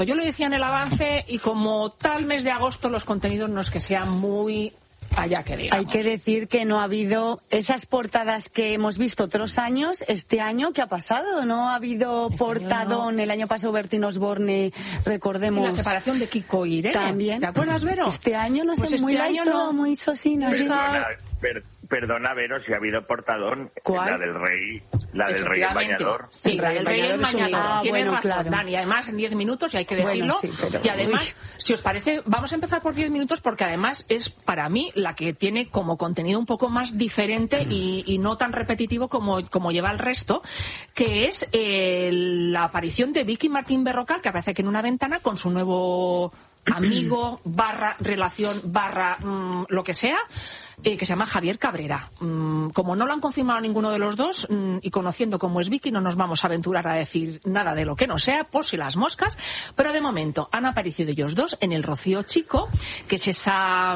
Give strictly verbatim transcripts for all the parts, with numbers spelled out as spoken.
Yo lo decía en el avance y como tal mes de agosto los contenidos no es que sean muy... allá que digamos. Hay que decir que no ha habido esas portadas que hemos visto otros años. Este año, ¿qué ha pasado? ¿No ha habido este portadón? Año no. El año pasado Bertín Osborne, recordemos... Y la separación de Kiko y Irene. También. ¿Te acuerdas, Vero? Este año no sé, pues muy este año laito, no. muy sosina. Perdona, per, perdona, Vero, si ha habido portadón. ¿Cuál? La del rey, la del rey el bañador. Sí, la del rey el bañador. Ah, Tienes bueno, razón, claro. Dani. Además, en diez minutos, y hay que decirlo. Bueno, sí, pero... Y además, Uy. si os parece, vamos a empezar por diez minutos porque además es, para mí, la que tiene como contenido un poco más diferente y, y no tan repetitivo como, como lleva el resto, que es eh, la aparición de Vicky Martín Berrocal, que aparece aquí en una ventana con su nuevo amigo, barra, relación, barra, mmm, lo que sea, eh, que se llama Javier Cabrera. Mm, como no lo han confirmado ninguno de los dos, mm, y conociendo cómo es Vicky, no nos vamos a aventurar a decir nada de lo que no sea, por si las moscas, pero de momento han aparecido ellos dos en el Rocío Chico, que es esa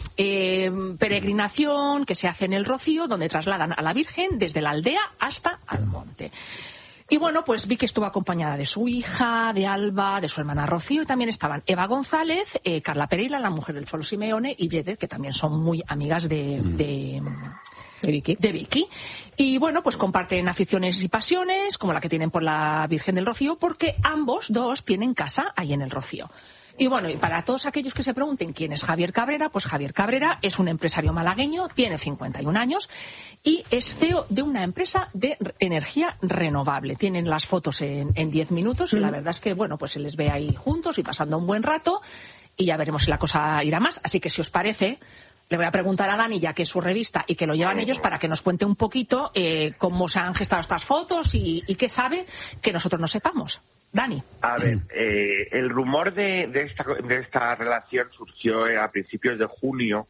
eh, peregrinación que se hace en el Rocío, donde trasladan a la Virgen desde la aldea hasta al monte. Y bueno, pues Vicky estuvo acompañada de su hija, de Alba, de su hermana Rocío, y también estaban Eva González, eh, Carla Pereira, la mujer del Cholo Simeone, y Yedder, que también son muy amigas de, de, de, Vicky. de Vicky. Y bueno, pues comparten aficiones y pasiones, como la que tienen por la Virgen del Rocío, porque ambos dos tienen casa ahí en el Rocío. Y bueno, y para todos aquellos que se pregunten quién es Javier Cabrera, pues Javier Cabrera es un empresario malagueño, tiene cincuenta y un años y es C E O de una empresa de energía renovable. Tienen las fotos en, en diez minutos y la verdad es que, bueno, pues se les ve ahí juntos y pasando un buen rato y ya veremos si la cosa irá más. Así que si os parece, le voy a preguntar a Dani, ya que es su revista y que lo llevan ellos, para que nos cuente un poquito eh, cómo se han gestado estas fotos y, y qué sabe que nosotros no sepamos. Dani. A ver, eh, el rumor de, de, esta, de esta relación surgió a principios de junio,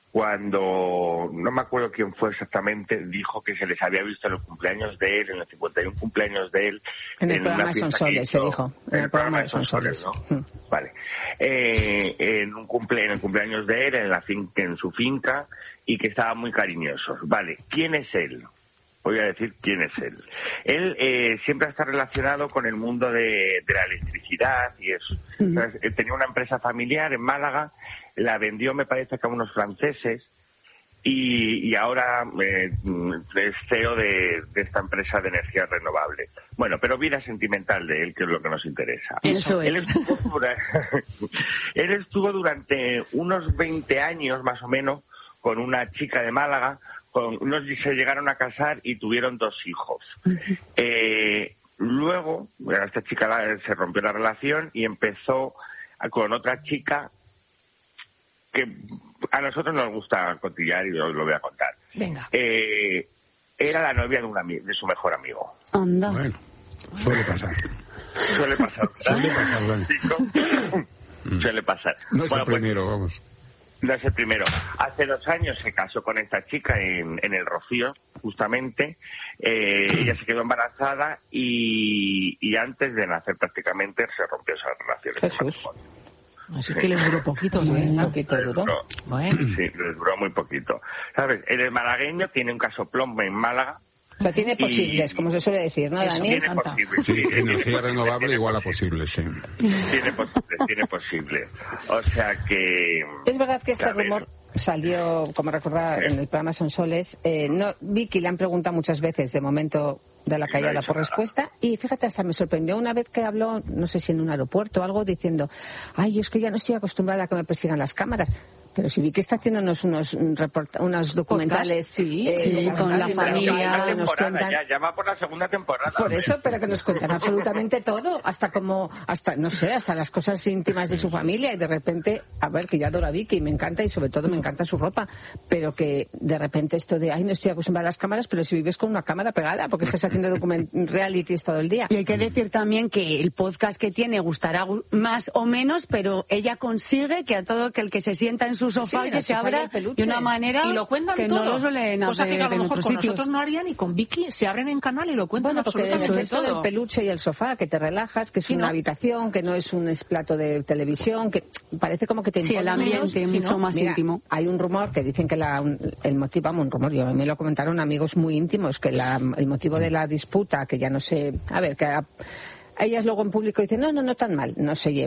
cuando, no me acuerdo quién fue exactamente, dijo que se les había visto en los cumpleaños de él, en los cincuenta y uno cumpleaños de él. En el en programa Sonsoles, se dijo. En el, el programa de Sonsoles, ¿no? Mm. Vale. Eh, en, un cumple, en el cumpleaños de él, en, la fin, en su finca, y que estaban muy cariñosos. Vale, ¿quién es él? Voy a decir quién es él. Él eh, siempre está relacionado con el mundo de, de la electricidad y eso. Uh-huh. O sea, tenía una empresa familiar en Málaga, la vendió, me parece, que a unos franceses y, y ahora eh, es C E O de, de esta empresa de energía renovable. Bueno, pero vida sentimental de él, que es lo que nos interesa. Eso es. Él estuvo, durante, él estuvo durante unos veinte años, más o menos, con una chica de Málaga. Con, unos se llegaron a casar y tuvieron dos hijos. Uh-huh. Eh, luego, bueno, esta chica la, se rompió la relación y empezó a, con otra chica que a nosotros nos gusta cotillar y os lo voy a contar. Venga. Eh, era la novia de, un ami- de su mejor amigo. Anda. Bueno, suele pasar. Suele pasar. Suele pasar, ¿verdad? Suele pasar. No es bueno, el primero, pues, vamos. No es el primero. Hace dos años se casó con esta chica en, en el Rocío, justamente. Eh, ella se quedó embarazada y, y antes de nacer prácticamente se rompió esa relación. Jesús. Así sí. que les duró poquito, ¿no? Un poquito duró. duró. Bueno. Sí, les duró muy poquito. ¿Sabes? El malagueño tiene un casoplombo en Málaga. O sea, tiene posibles, y, como se suele decir, ¿no, Dani? Tiene posibles. Sí, energía renovable igual a posibles, sí. Tiene posibles, tiene posibles. O sea que... Es verdad que este ¿sabes? rumor salió, como recordaba, en el programa Sonsoles. Eh, no, Vicky le han preguntado muchas veces, de momento, de la callada por respuesta, y fíjate, hasta me sorprendió una vez que habló, no sé si en un aeropuerto o algo, diciendo, ay, es que ya no estoy acostumbrada a que me persigan las cámaras. Pero si vi que está haciendo unos, unos, report- unos documentales sí, eh, sí, con la familia, nos cuentan, ya, ya va por la segunda temporada. Por eso, pero que nos cuentan absolutamente todo, hasta como, hasta no sé, hasta las cosas íntimas de su familia, y de repente, a ver, que yo adoro a Vicky y me encanta, y sobre todo me encanta su ropa, pero que de repente esto de, ay, no estoy acostumbrada a las cámaras, pero si vives con una cámara pegada, porque estás haciendo document- realities todo el día. Y hay que decir también que el podcast que tiene gustará más o menos, pero ella consigue que a todo que el que se sienta en su sofá, sí, que se abra de una manera y lo cuentan que todo. no lo suelen cosa hacer que a lo mejor en con sitios. nosotros no harían, y con Vicky se abren en canal y lo cuentan bueno, porque absolutamente eso es todo. El peluche y el sofá, que te relajas, que es sí, una ¿no? habitación, que no es un plato de televisión, que parece como que te sí, el ambiente menos, mucho ¿no? más Mira, íntimo. Hay un rumor que dicen que la, el motivo, vamos, un rumor, yo me lo comentaron amigos muy íntimos, que la, el motivo de la disputa, que ya no sé, a ver, que ha, ellas luego en público dicen, no, no, no tan mal, no se lleva.